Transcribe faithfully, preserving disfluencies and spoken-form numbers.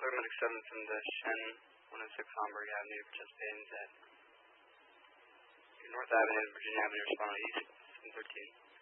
paramedic seven from the Shen one oh six Homburg Avenue, participating at North Avenue, Virginia Avenue, responding east, seven thirteen.